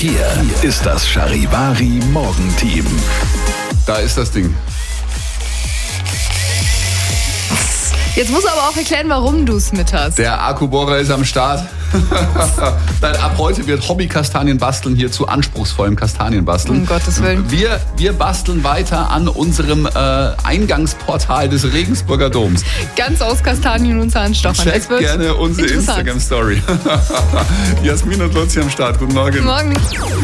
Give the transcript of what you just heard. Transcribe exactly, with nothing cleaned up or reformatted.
Hier ist das Charivari Morgenteam. Da ist das Ding. Jetzt musst du aber auch erklären, warum du es mit hast. Der Akkubohrer ist am Start. Nein, ab heute wird Hobby-Kastanienbasteln hier zu anspruchsvollem Kastanienbasteln. Um Gottes Willen. Wir, wir basteln weiter an unserem äh, Eingangsportal des Regensburger Doms. Ganz aus Kastanien und Zahnstochern. Checkt gerne unsere Instagram-Story. Jasmin und Luzi am Start. Guten Morgen. Morgen.